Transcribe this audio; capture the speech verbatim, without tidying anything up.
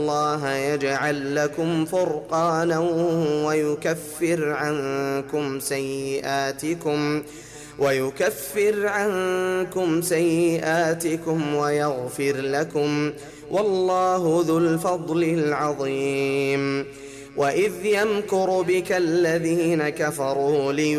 الله يجعل لكم فرقانا ويكفر عنكم سيئاتكم ويكفر عنكم سيئاتكم ويغفر لكم، والله ذو الفضل العظيم. وإذ يمكر بك الذين كفروا لي